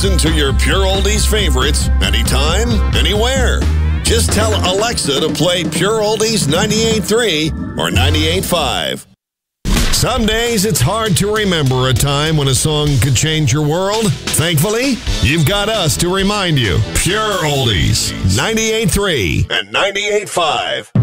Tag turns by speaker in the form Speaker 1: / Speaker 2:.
Speaker 1: listen to your Pure Oldies favorites anytime, anywhere. Just tell Alexa to play Pure Oldies 98.3 or 98.5. Some days it's hard to remember a time when a song could change your world. Thankfully, you've got us to remind you. Pure Oldies 98.3 and 98.5.